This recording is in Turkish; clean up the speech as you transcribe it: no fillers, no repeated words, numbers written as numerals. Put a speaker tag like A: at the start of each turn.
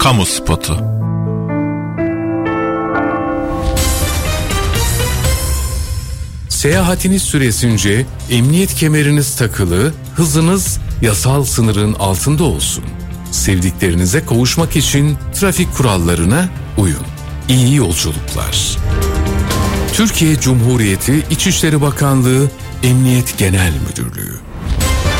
A: Kamu spotu.
B: Seyahatiniz süresince emniyet kemeriniz takılı, hızınız yasal sınırın altında olsun. Sevdiklerinize kavuşmak için trafik kurallarına uyun. İyi yolculuklar. Türkiye Cumhuriyeti İçişleri Bakanlığı Emniyet Genel Müdürlüğü.